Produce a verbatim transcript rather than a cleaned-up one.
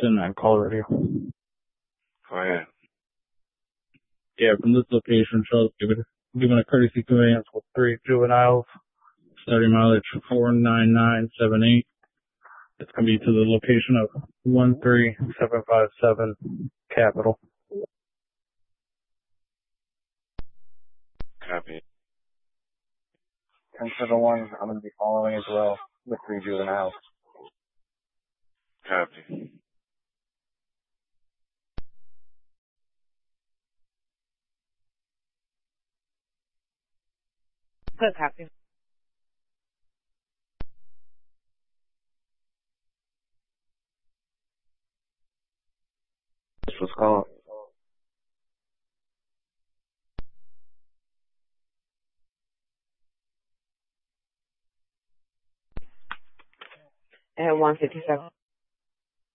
ten nine call radio. Go ahead. Yeah, from this location, Charles given given a courtesy conveyance with three juveniles, starting mileage four nine nine seven eight. It's going to be to the location of one three seven five seven Capitol. Copy. ten seven one, I'm going to be following as well with three juveniles. Copy. Good copy. This was called. At one fifty-seven.